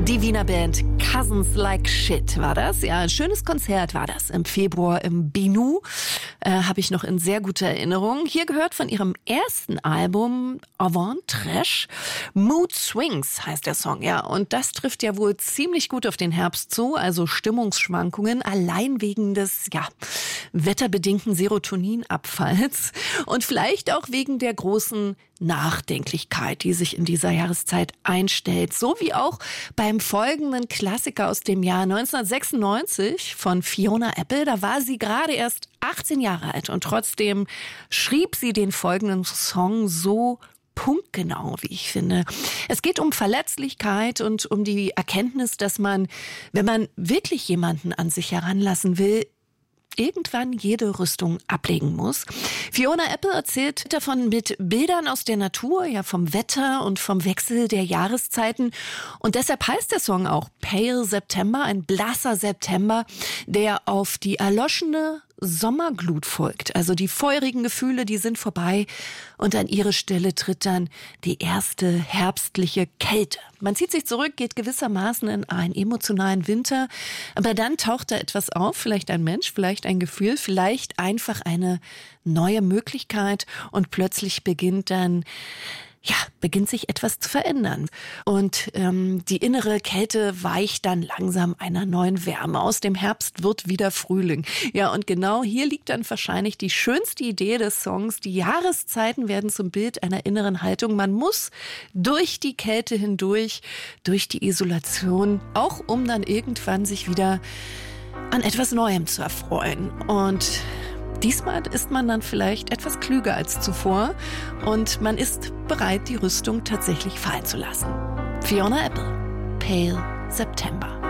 Die Wiener Band Cousins Like Shit war das. Ja, ein schönes Konzert war das im Februar im Binu. Habe ich noch in sehr guter Erinnerung. Hier gehört von ihrem ersten Album Avant Trash. Mood Swings heißt der Song, ja. Und das trifft ja wohl ziemlich gut auf den Herbst zu. Also Stimmungsschwankungen allein wegen des, wetterbedingten Serotoninabfalls. Und vielleicht auch wegen der großen Nachdenklichkeit, die sich in dieser Jahreszeit einstellt. So wie auch beim folgenden Klassiker aus dem Jahr 1996 von Fiona Apple. Da war sie gerade erst 18 Jahre alt und trotzdem schrieb sie den folgenden Song so punktgenau, wie ich finde. Es geht um Verletzlichkeit und um die Erkenntnis, dass man, wenn man wirklich jemanden an sich heranlassen will, irgendwann jede Rüstung ablegen muss. Fiona Apple erzählt davon mit Bildern aus der Natur, ja, vom Wetter und vom Wechsel der Jahreszeiten. Und deshalb heißt der Song auch Pale September, ein blasser September, der auf die erloschene Sommerglut folgt. Also die feurigen Gefühle, die sind vorbei und an ihre Stelle tritt dann die erste herbstliche Kälte. Man zieht sich zurück, geht gewissermaßen in einen emotionalen Winter, aber dann taucht da etwas auf, vielleicht ein Mensch, vielleicht ein Gefühl, vielleicht einfach eine neue Möglichkeit und plötzlich beginnt sich etwas zu verändern. Und die innere Kälte weicht dann langsam einer neuen Wärme. Aus dem Herbst wird wieder Frühling. Ja, und genau hier liegt dann wahrscheinlich die schönste Idee des Songs. Die Jahreszeiten werden zum Bild einer inneren Haltung. Man muss durch die Kälte hindurch, durch die Isolation, auch um dann irgendwann sich wieder an etwas Neuem zu erfreuen. Und diesmal ist man dann vielleicht etwas klüger als zuvor und man ist bereit, die Rüstung tatsächlich fallen zu lassen. Fiona Apple, Pale September.